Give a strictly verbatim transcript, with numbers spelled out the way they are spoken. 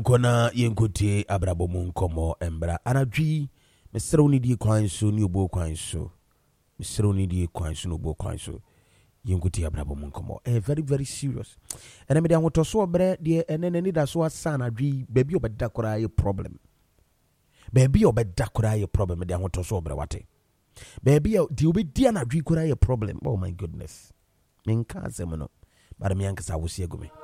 Kona yenkotie abrabo mu nkomo embra anadwi mesrew ni die kwan so ni obo kwan so mesrew ni die kwan so no obo kwan so yenkotie abrabo mu nkomo eh very very serious ene me de ahotoso obre de ene ne da so asa anadwi baby obeda kora ye problem baby obeda kora ye problem me de ahotoso obre wate baby di obedi anadwi kora ye problem. Oh my goodness menka asem no bara me yankasa wo sie gume